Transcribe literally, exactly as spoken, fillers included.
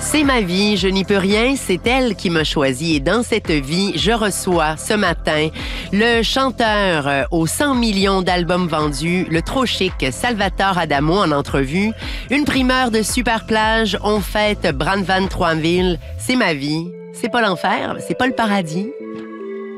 C'est ma vie, je n'y peux rien, c'est elle qui m'a choisi. Et dans cette vie, je reçois ce matin le chanteur euh, aux cent millions d'albums vendus, le trop chic Salvatore Adamo en entrevue. Une primeur de Super Plage, on fête Brandvan Troisville. C'est ma vie, c'est pas l'enfer, c'est pas le paradis,